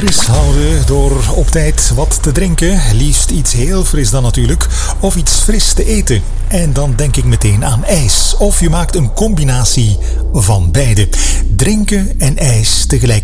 fris houden door op tijd wat te drinken. Liefst iets heel fris dan natuurlijk. Of iets fris te eten. En dan denk ik meteen aan ijs. Of je maakt een combinatie van beide. Drinken en ijs tegelijk.